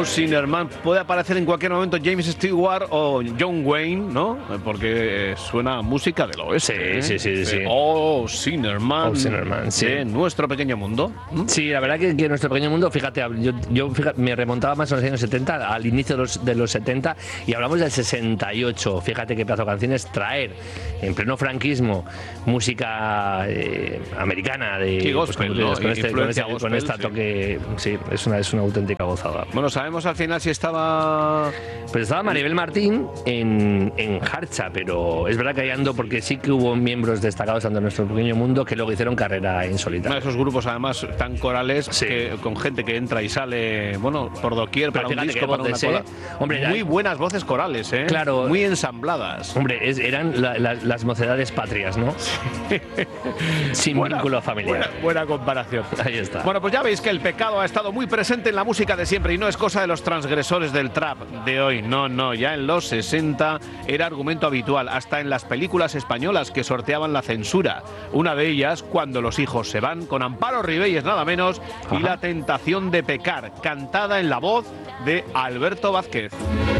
Sinnerman. Puede aparecer en cualquier momento James Stewart o John Wayne, ¿no? Porque suena música del oeste. Sí. Oh, Sinnerman. Sí. De Nuestro Pequeño Mundo. Sí, la verdad que Nuestro Pequeño Mundo, fíjate, yo me remontaba más a los años 70, al inicio de los 70, y hablamos del 68. Fíjate qué pedazo de canciones traer en pleno franquismo música americana de Sí, gospel, ¿no? con este toque. Sí, es una auténtica gozada. Bueno, sabemos al final si estaba... Pues estaba Maribel Martín en Harcha, pero es verdad que ahí ando porque sí que hubo miembros destacados de Nuestro Pequeño Mundo que luego hicieron carrera en solitario. Esos grupos además tan corales, con gente que entra y sale, bueno, por doquier, pero para un disco, para una cola. Hombre, muy buenas voces corales, ¿eh? Claro. Muy ensambladas. Hombre, eran las mocedades patrias, ¿no? Sin vínculo familiar. Buena comparación. Ahí está. Bueno, pues ya veis que el pecado ha estado muy presente en la música de siempre y no es cosa de los transgresores del trap de hoy. No, ya en los 60 era argumento habitual, hasta en las películas españolas que sorteaban la censura. Una de ellas, Cuando los hijos se van, con Amparo Ribelles nada menos, y La tentación de pecar, cantada en la voz de Alberto Vázquez.